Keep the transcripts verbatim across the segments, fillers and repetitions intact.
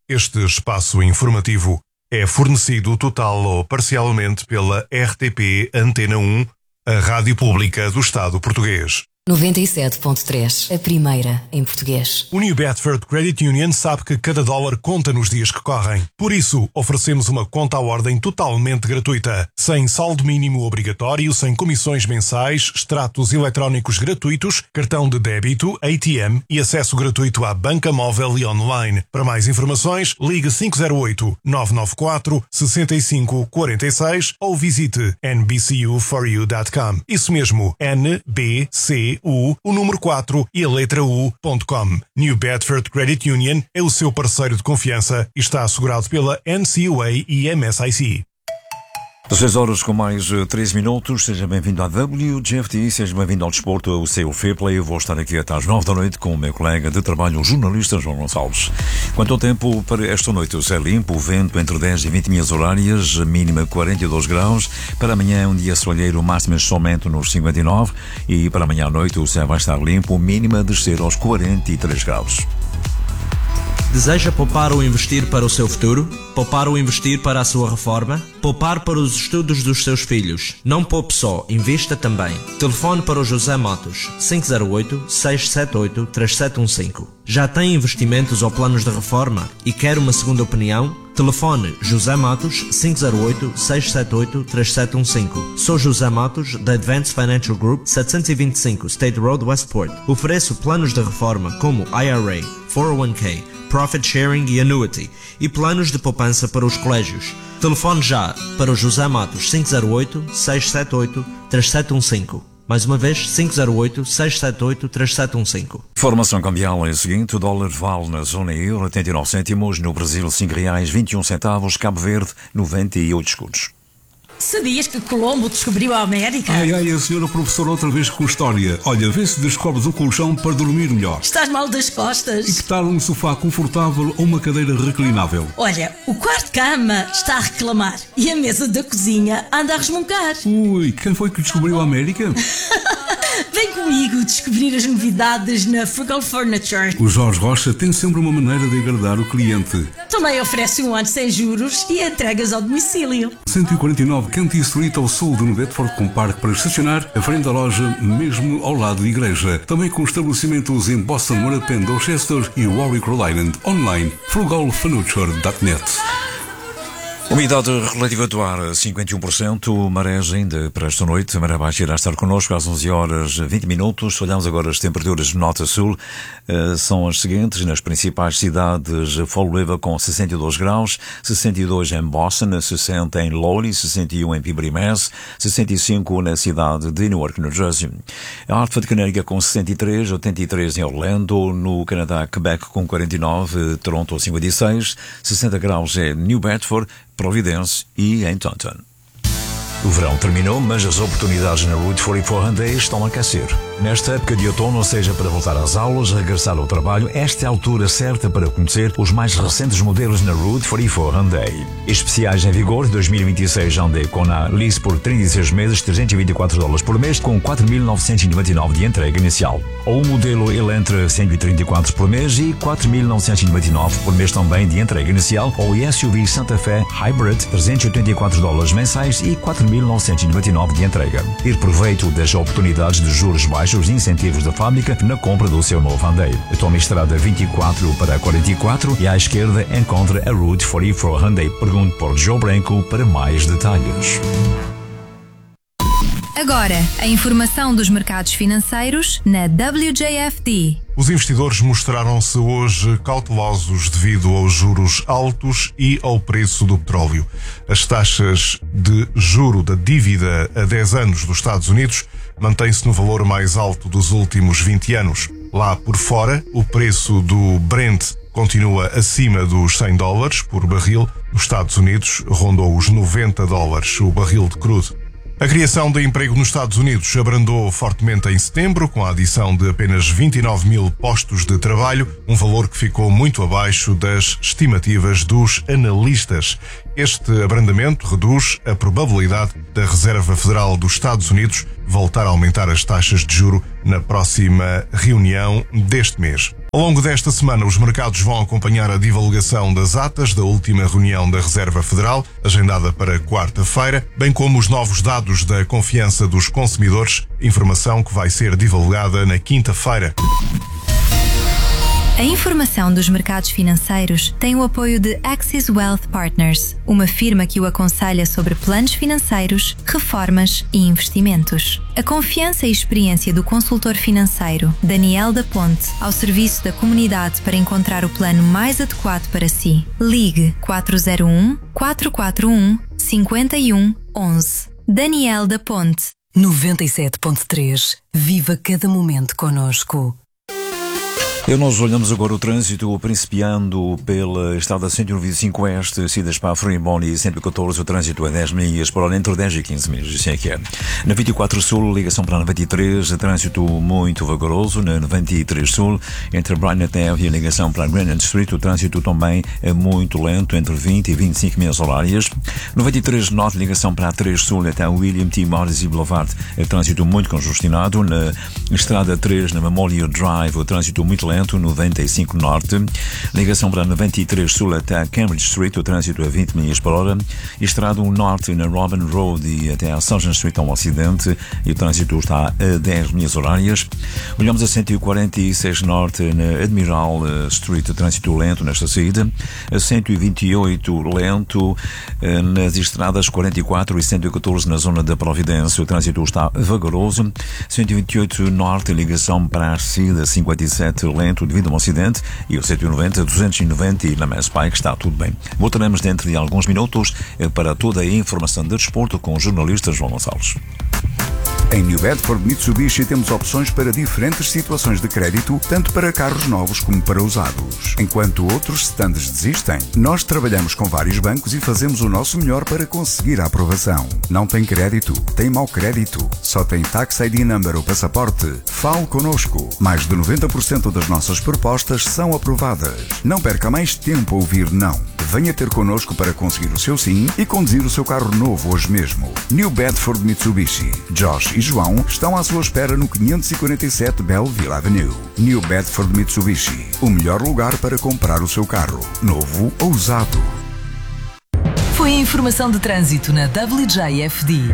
Este espaço informativo é fornecido total ou parcialmente pela R T P Antena um, a Rádio Pública do Estado Português. noventa e sete ponto três, a primeira em português. O New Bedford Credit Union sabe que cada dólar conta nos dias que correm. Por isso, oferecemos uma conta à ordem totalmente gratuita, sem saldo mínimo obrigatório, sem comissões mensais, extratos eletrónicos gratuitos, cartão de débito, A T M e acesso gratuito à banca móvel e online. Para mais informações, ligue cinco zero oito, nove nove quatro, seis cinco quatro seis ou visite n b c u for you ponto com. Isso mesmo, N B C U, o número quatro e a letra U ponto com. New Bedford Credit Union é o seu parceiro de confiança e está assegurado pela N C U A e M S I C. seis horas com mais três minutos, seja bem-vindo à W G F T, seja bem-vindo ao desporto, o seu Fair Play. Eu vou estar aqui até às nove da noite com o meu colega de trabalho, o jornalista João Gonçalves. Quanto ao tempo para esta noite, o céu limpo, o vento entre dez e vinte milhas horárias, mínima quarenta e dois graus. Para amanhã um dia soalheiro, máxima somente nos cinquenta e nove, e para amanhã à noite o céu vai estar limpo, mínima descer aos quarenta e três graus. Deseja poupar ou investir para o seu futuro? Poupar ou investir para a sua reforma? Poupar para os estudos dos seus filhos? Não poupe só, invista também. Telefone para o José Matos, cinco zero oito, seis sete oito, três sete um cinco. Já tem investimentos ou planos de reforma e quer uma segunda opinião? Telefone José Matos, cinco zero oito, seis sete oito, três sete um cinco. Sou José Matos, da Advanced Financial Group, setecentos e vinte e cinco State Road, Westport. Ofereço planos de reforma como I R A, quatro oh um K, Profit Sharing e Annuity e planos de poupança para os colégios. Telefone já para o José Matos, cinco zero oito, seis sete oito, três sete um cinco. Mais uma vez, cinco zero oito, seis sete oito, três sete um cinco. Formação cambial é a seguinte: o dólar vale na zona euro oitenta e nove cêntimos, no Brasil cinco reais vinte e um centavos, Cabo Verde noventa e oito escudos. Sabias que Colombo descobriu a América? Ai, ai, a senhora professora outra vez com história. Olha, vê se descobres um colchão para dormir melhor. Estás mal das costas. E que tal um sofá confortável ou uma cadeira reclinável? Olha, o quarto de cama está a reclamar e a mesa da cozinha anda a resmungar. Ui, quem foi que descobriu a América? Vem comigo descobrir as novidades na Frugal Furniture. O Jorge Rocha tem sempre uma maneira de agradar o cliente. Também oferece um ano sem juros e entregas ao domicílio. cento e quarenta e nove Canty Street, ao sul de New Bedford, com parque para estacionar, à frente da loja, mesmo ao lado da igreja. Também com estabelecimentos em Boston, Morapen, Dorchester e Warwick, Rhode Island. Online, frugal furniture ponto net. Umidade relativa do ar cinquenta e um por cento, marés ainda para esta noite, a maré baixa irá estar connosco às onze horas e vinte minutos. Olhamos agora as temperaturas de Norte a Sul, uh, são as seguintes: nas principais cidades, Fall River com sessenta e dois graus, sessenta e dois em Boston, sessenta em Lowry, sessenta e um em Pibri Mass, sessenta e cinco na cidade de Newark, New Jersey. A Hartford, Connecticut com sessenta e três, oitenta e três em Orlando, no Canadá, Quebec com quarenta e nove, Toronto cinquenta e seis, sessenta graus em New Bedford, Providence e em Taunton. O verão terminou, mas as oportunidades na Route quarenta e quatro Hyundai estão a aquecer. Nesta época de outono, seja para voltar às aulas, regressar ao trabalho, esta é a altura certa para conhecer os mais recentes modelos na Route quarenta e quatro Hyundai. Especiais em vigor dois mil e vinte e seis Hyundai Kona Lease por trinta e seis meses, trezentos e vinte e quatro dólares por mês, com quatro mil novecentos e noventa e nove de entrega inicial. Ou o modelo Elantra cento e trinta e quatro por mês e quatro mil novecentos e noventa e nove por mês também de entrega inicial, ou o S U V Santa Fe Hybrid, trezentos e oitenta e quatro dólares mensais e quatro mil novecentos e noventa e nove de entrega. Ir proveito das oportunidades de juros baixos e incentivos da fábrica na compra do seu novo Hyundai. Tome a estrada vinte e quatro para quarenta e quatro e à esquerda encontra a Route quarenta e quatro Hyundai. Pergunte por Joe Branco para mais detalhes. Agora, a informação dos mercados financeiros na W J F T. Os investidores mostraram-se hoje cautelosos devido aos juros altos e ao preço do petróleo. As taxas de juro da dívida a dez anos dos Estados Unidos mantêm-se no valor mais alto dos últimos vinte anos. Lá por fora, o preço do Brent continua acima dos cem dólares por barril. Nos Estados Unidos, rondou os noventa dólares o barril de crudo. A criação de emprego nos Estados Unidos abrandou fortemente em setembro, com a adição de apenas vinte e nove mil postos de trabalho, um valor que ficou muito abaixo das estimativas dos analistas. Este abrandamento reduz a probabilidade da Reserva Federal dos Estados Unidos voltar a aumentar as taxas de juro na próxima reunião deste mês. Ao longo desta semana, os mercados vão acompanhar a divulgação das atas da última reunião da Reserva Federal, agendada para quarta-feira, bem como os novos dados da confiança dos consumidores, informação que vai ser divulgada na quinta-feira. A informação dos mercados financeiros tem o apoio de Axis Wealth Partners, uma firma que o aconselha sobre planos financeiros, reformas e investimentos. A confiança e experiência do consultor financeiro Daniel da Ponte ao serviço da comunidade para encontrar o plano mais adequado para si. Ligue quatro zero um, quatro quatro um, cinco um um um. Daniel da Ponte. noventa e sete ponto três. Viva cada momento connosco. E nós olhamos agora o trânsito, principiando pela estrada cento e vinte e cinco Oeste, saídas para a Frimbone e cento e catorze, o trânsito a dez milhas por hora, entre dez e quinze milhas, assim é que é. Na vinte e quatro Sul, ligação para a noventa e três, trânsito muito vagaroso. Na noventa e três Sul, entre Bryant Ave e a ligação para a Grand Street, o trânsito também é muito lento, entre vinte e vinte e cinco milhas horárias. noventa e três Norte, ligação para a três Sul até William T. Morrissey Boulevard, é trânsito muito congestionado. Na estrada três, na Memorial Drive, o trânsito muito lento. noventa e cinco Norte, ligação para a noventa e três Sul até Cambridge Street, o trânsito a vinte milhas por hora. Estrada um Norte na Robin Road e até a Sargent Street há um acidente e o trânsito está a dez milhas horárias. Olhamos a cento e quarenta e seis Norte na Admiral Street, o trânsito lento nesta saída. A cento e vinte e oito lento nas estradas quarenta e quatro e cento e catorze na zona da Providência, o trânsito está vagaroso. cento e vinte e oito Norte, ligação para a saída cinquenta e sete lento devido a um acidente, e o cento e noventa, duzentos e noventa e na Mass Pike está tudo bem. Voltaremos dentro de alguns minutos para toda a informação de desporto com o jornalista João Gonçalves. Em New Bedford Mitsubishi temos opções para diferentes situações de crédito, tanto para carros novos como para usados. Enquanto outros stands desistem, nós trabalhamos com vários bancos e fazemos o nosso melhor para conseguir a aprovação. Não tem crédito? Tem mau crédito? Só tem Tax I D Number ou passaporte? Fale connosco. Mais de noventa por cento das nossas propostas são aprovadas. Não perca mais tempo a ouvir não. Venha ter connosco para conseguir o seu sim e conduzir o seu carro novo hoje mesmo. New Bedford Mitsubishi. Josh e João estão à sua espera no quinhentos e quarenta e sete Belleville Avenue. New Bedford Mitsubishi. O melhor lugar para comprar o seu carro, novo ou usado. Foi a informação de trânsito na W J F D.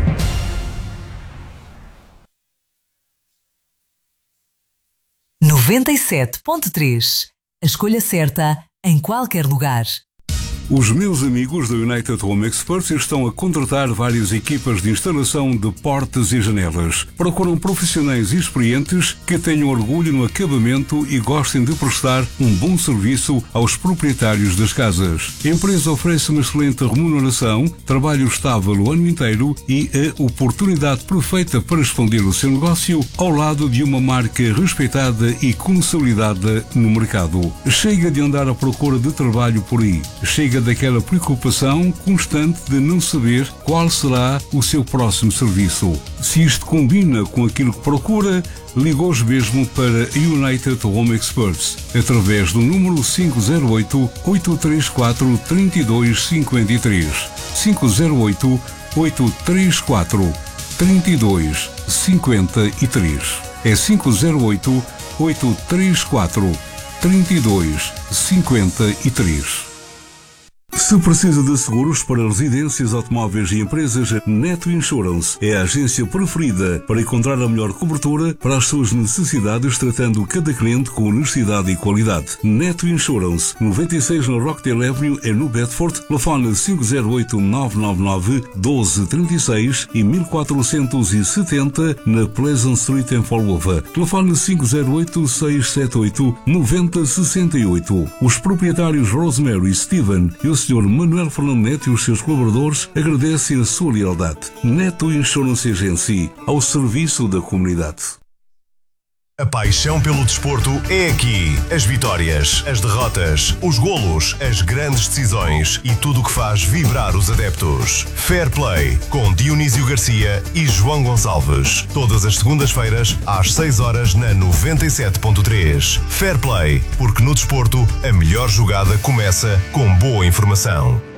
noventa e sete ponto três. A escolha certa em qualquer lugar. Os meus amigos da United Home Experts estão a contratar várias equipas de instalação de portas e janelas. Procuram profissionais experientes que tenham orgulho no acabamento e gostem de prestar um bom serviço aos proprietários das casas. A empresa oferece uma excelente remuneração, trabalho estável o ano inteiro e a oportunidade perfeita para expandir o seu negócio ao lado de uma marca respeitada e consolidada no mercado. Chega de andar à procura de trabalho por aí. Chega daquela preocupação constante de não saber qual será o seu próximo serviço. Se isto combina com aquilo que procura, ligue hoje mesmo para a United Home Experts através do número cinco zero oito, oito três quatro, três dois cinco três. cinco zero oito, oito três quatro, três dois cinco três. É cinco zero oito, oito três quatro, três dois cinco três. Se precisa de seguros para residências, automóveis e empresas, Neto Insurance é a agência preferida para encontrar a melhor cobertura para as suas necessidades, tratando cada cliente com honestidade e qualidade. Neto Insurance, noventa e seis no Rockdale Avenue, é no Bedford. Telefone cinco zero oito, nove nove nove, um dois três seis e mil quatrocentos e setenta na Pleasant Street em Fall River. Telefone cinco zero oito, seis sete oito, nove zero seis oito. Os proprietários Rosemary, Steven e o senhor Manuel Fernando Neto e os seus colaboradores agradecem a sua lealdade. Neto Insurance Agency, ao serviço da comunidade. A paixão pelo desporto é aqui. As vitórias, as derrotas, os golos, as grandes decisões e tudo o que faz vibrar os adeptos. Fair Play, com Dionísio Garcia e João Gonçalves. Todas as segundas-feiras, às seis horas, na noventa e sete ponto três. Fair Play, porque no desporto, a melhor jogada começa com boa informação.